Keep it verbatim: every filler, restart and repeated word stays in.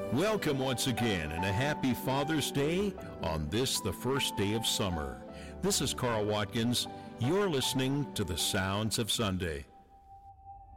Welcome once again and a happy Father's Day on this, the first day of summer. This is Carl Watkins. You're listening to the Sounds of Sunday.